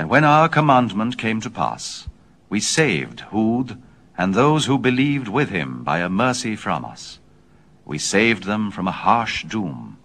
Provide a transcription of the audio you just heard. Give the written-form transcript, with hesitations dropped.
And when our commandment came to pass, we saved Hud and those who believed with him by a mercy from us. We saved them from a harsh doom,